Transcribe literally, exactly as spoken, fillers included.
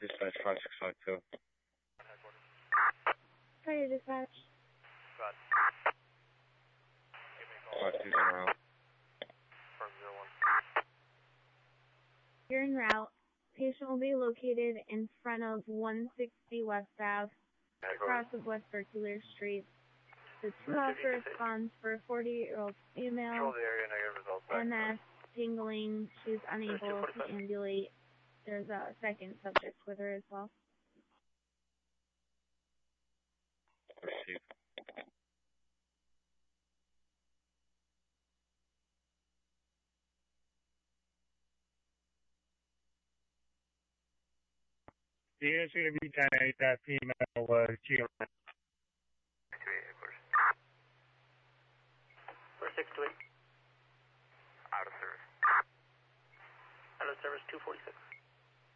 Dispatch five six five two. Hi, dispatch. five two zero. You're en route. Patient will be located in front of one sixty West Ave, across of West Circular Street. The two officer responds for a forty-eight-year-old female. M S, tingling. She's unable to ambulate. There's a second subject with her as well. Receive. The answer to be ten eight, that female was Sheila. four six two eight. Out of service. Out of service two forty-six.